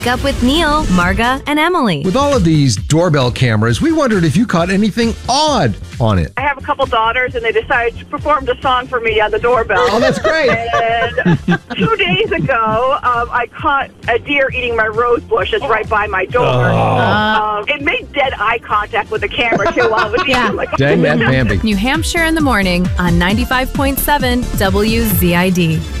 Up with Neil, Marga, and Emily. With all of these doorbell cameras, we wondered if you caught anything odd on it. I have a couple daughters, and they decided to perform the song for me on the doorbell. Oh, that's great. And 2 days ago, I caught a deer eating my rose bush. It's right by my door. It made dead eye contact with the camera, too, while it was eating. Like, Dang that Bambi. New Hampshire in the morning on 95.7 WZID.